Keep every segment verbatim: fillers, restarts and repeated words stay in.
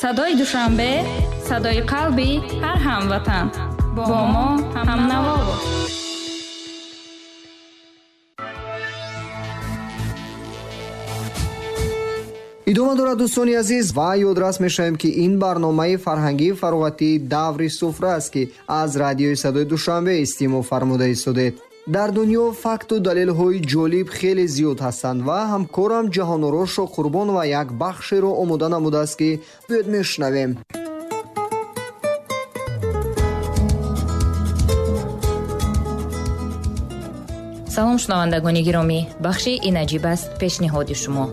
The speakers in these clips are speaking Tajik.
صدای دوشنبه، صدای قلبی هر هموطن. با ما هم نوا باش. идома дорад дӯстони азиз ва ёдрас мешавем ки ин барномаи фарҳангии фароватии даври суфра аст ки аз радиои садои душанбе истимоъ фармуда истодед. дар дунё факту далелҳои ҷолиб хеле зиёд ҳастанд ва ҳамкорам ҷаҳоноро шоқурбон ва як бахшеро омода намудааст ки бояд мешунавем. салом шунавандагони гиромӣ, бахши ин аҷиб аст пешниҳоди шумо.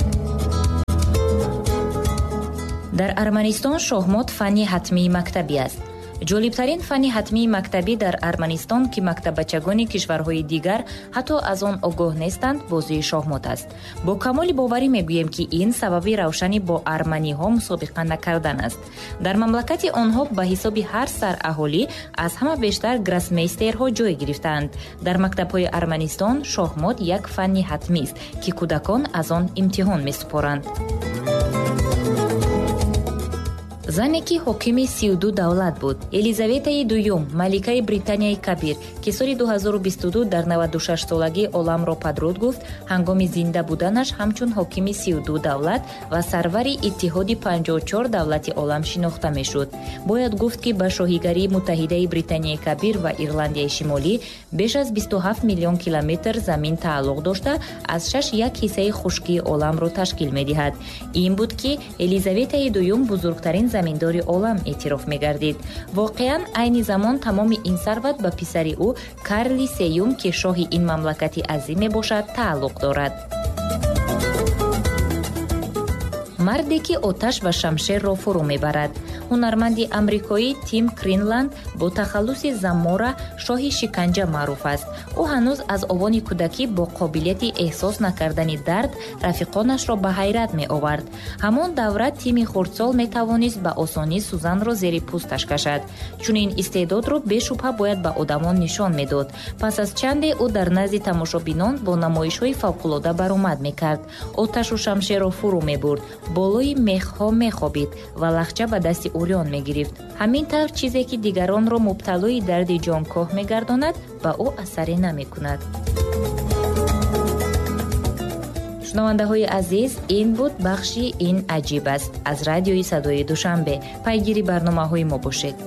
дар Арманистон шоҳмот фанни ҳатмии мактабӣ аст. ҷолибтарин фанни ҳатмии мактабӣ дар Арманистон ки мактабачагони кишварҳои дигар ҳатто аз он огоҳ нестанд, бозии шоҳмот аст. бо камоли боварӣ мегӯем ки ин сабаби равшани бо арманиҳо мусобиқа накардан аст. дар мамлакати онҳо ба ҳисоби ҳар сар аҳолӣ аз ҳама бештар гроссмейстерҳо ҷой гирифтаанд. дар мактабҳои Арманистон шоҳмот як фанни ҳатмист ки кӯдакон аз он имтиҳон месупоранд. зане ки ҳокими сию ду давлат буд, Елизаветаи дуюм, маликаи Британияи Кабир, ки соли дуҳазору бисту ду дар наваду шаш солагӣ оламро падруд гуфт, ҳангоми зинда буданаш ҳамчун ҳокими сию ду давлат ва сарвари иттиҳоди панҷоҳу чор давлати олам шинохта мешуд. бояд гуфт ки ба шоҳигарии Муттаҳидаи Британияи Кабир ва Ирландияи Шимолӣ беш аз бисту ҳафт миллион километр замин тааллуқ дошта, аз шаш як ҳиссаи хушкии оламро ташкил медиҳад. ин буд ки Елизаветаи дуюм бузургтарин заминдори олам эътироф мегардид. воқеан айни замон тамоми ин сарват ба писари ӯ Карли Сеюм ки шоҳи ин мамлакати азим мебошад тааллуқ дорад. марде ки оташ ва шамшерро фурӯ мебарад. ҳунарманди амрикоӣ Тим Кринланд бо тахаллуси замора шоҳи шиканҷа маъруф аст. ӯ ҳанӯз аз овони кӯдакӣ бо қобилияти эҳсос накардани дард рафиқонашро ба ҳайрат меовард. ҳамон давра Тими хурдсол метавонист ба осонӣ сӯзанро зери пӯсташ кашад. чунин истеъдодро бешубҳа бояд ба одамон нишон медод. пас аз чанде ӯ дар назди тамошобинон бо намоишҳои фавқулода баромад мекард. оташу шамшерро фурӯ мебурд, болои мехҳо мехобид ва лахча ба дасти урён мегирифт. ҳамин тавр чизе ки дигаронро мубталои дарди ҷонкоҳ мегардонад, ба ӯ асаре намекунад. шунавандаҳои азиз, ин буд бахши ин аҷиб аст аз радиои садои душанбе. пайгири барномаҳои мо бошед.